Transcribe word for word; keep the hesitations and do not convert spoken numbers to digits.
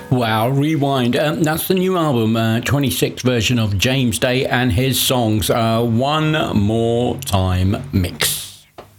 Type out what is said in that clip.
Wow, Rewind. Um, that's the new album, uh, twenty-six version of James Day and his songs. Uh, one more time mix.